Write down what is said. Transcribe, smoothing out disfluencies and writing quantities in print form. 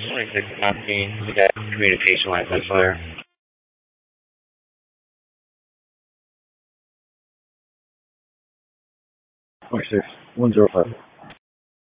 Morning, good afternoon. We got communication line on fire. Six 105.